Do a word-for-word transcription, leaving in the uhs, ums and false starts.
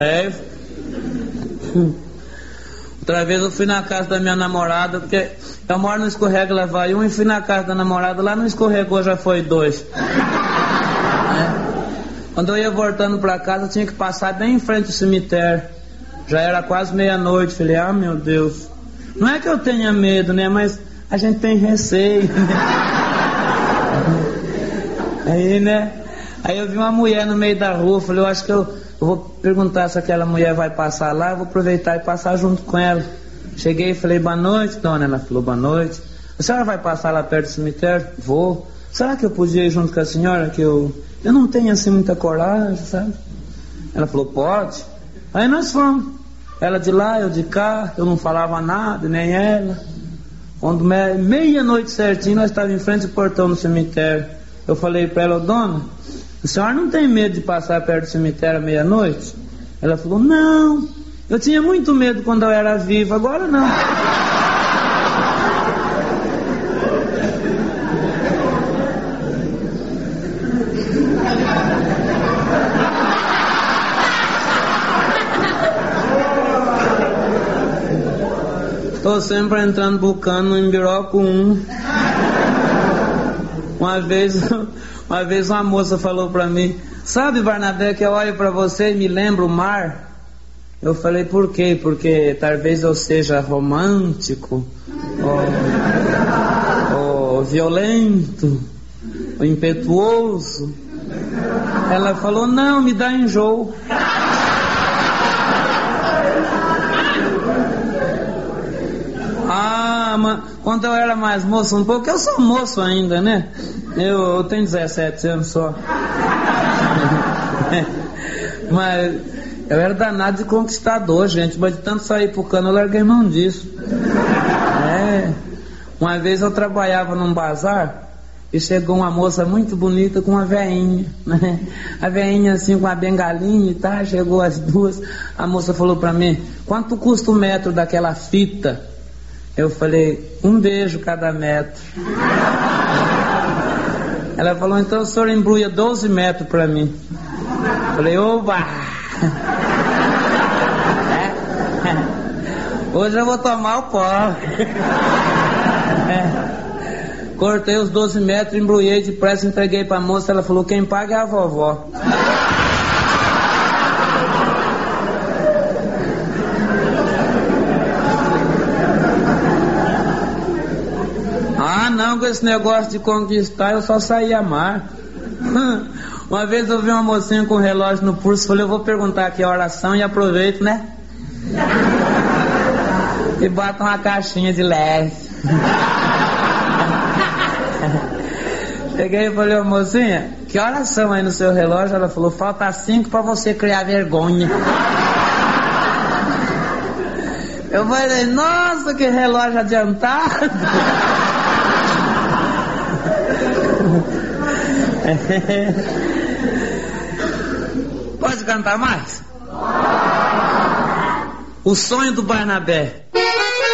É. Outra vez eu fui na casa da minha namorada, porque eu moro no escorrega lá vai um, e fui na casa da namorada, lá no escorregou já foi dois. É. Quando eu ia voltando pra casa, eu tinha que passar bem em frente ao cemitério. Já era quase meia-noite. Falei, ah, meu Deus. Não é que eu tenha medo, né? Mas a gente tem receio, né? Aí, né? Aí eu vi uma mulher no meio da rua. Falei, eu acho que eu, eu vou perguntar se aquela mulher vai passar lá. Eu vou aproveitar e passar junto com ela. Cheguei e falei, boa noite, dona. Ela falou, boa noite. A senhora vai passar lá perto do cemitério? Vou. Será que eu podia ir junto com a senhora? Que eu, eu não tenho assim muita coragem, sabe? Ela falou, pode. Aí nós fomos. Ela de lá, eu de cá. Eu não falava nada, nem ela. Quando meia-noite certinho, nós estávamos em frente ao portão do cemitério. Eu falei para ela, dona, a senhora não tem medo de passar perto do cemitério à meia-noite? Ela falou, não. Eu tinha muito medo quando eu era viva, agora não. Estou sempre entrando bucando em biroco um. Uma vez, uma vez uma moça falou pra mim, sabe, Barnabé, que eu olho pra você e me lembro o mar? Eu falei, por quê? Porque talvez eu seja romântico, ou, ou violento, ou impetuoso. Ela falou, não, me dá enjoo. Ah, mas quando eu era mais moço um pouco, eu sou moço ainda, né? Eu, eu tenho dezessete anos só. Mas eu era danado de conquistador, gente. Mas de tanto sair pro cano, eu larguei mão disso. É. Uma vez eu trabalhava num bazar e chegou uma moça muito bonita com uma veinha, né? A veinha assim com a bengalinha e tal, chegou as duas. A moça falou pra mim, quanto custa o metro daquela fita? Eu falei, um beijo cada metro. Ela falou, então o senhor embrulha doze metros pra mim. Eu falei, oba! Hoje eu vou tomar o pó. Cortei os doze metros, embrulhei depressa, entreguei pra moça. Ela falou, quem paga é a vovó. Ah, não, com esse negócio de conquistar, eu só saí a mar. Uma vez eu vi uma mocinha com um relógio no pulso, falei, eu vou perguntar aqui a oração e aproveito, né? E bota uma caixinha de leve. Cheguei e falei, ô mocinha, que oração aí no seu relógio? Ela falou, falta cinco pra você criar vergonha. Eu falei, nossa, que relógio adiantado. Pode cantar mais? O sonho do Barnabé.